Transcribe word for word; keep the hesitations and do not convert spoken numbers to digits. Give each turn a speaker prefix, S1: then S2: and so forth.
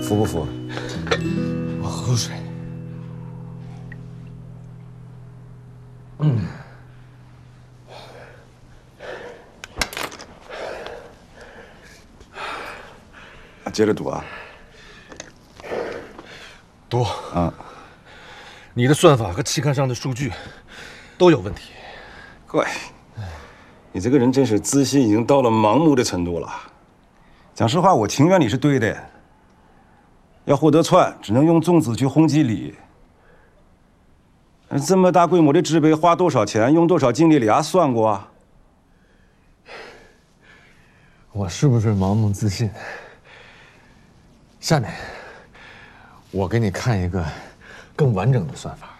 S1: 服不服？
S2: 我喝口水。嗯。
S1: 接着读啊。
S2: 读
S1: 啊。
S2: 你的算法和期刊上的数据都有问题。
S1: 怪，你这个人真是自信已经到了盲目的程度了。讲实话，我情愿你是对的。要获得窜，只能用粽子去轰击锂。这么大规模的制备，花多少钱，用多少精力，你还算过啊？
S2: 我是不是盲目自信？下面，我给你看一个更完整的算法。